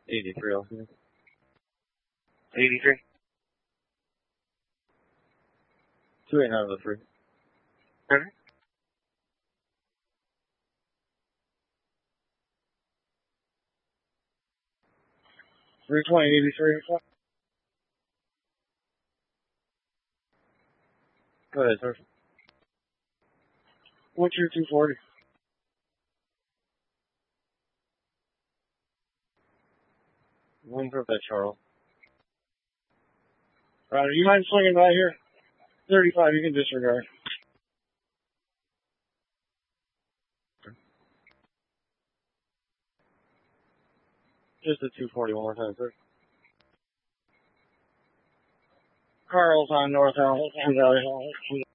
83, I'll see. 83. 289 of the 3. Okay. 320, 83. Go ahead, sir. What's your 240? One for that, Charles. Right, you mind swinging by here? 35, you can disregard. Just a 240 one more time, sir. Carl's on North Allen Valley.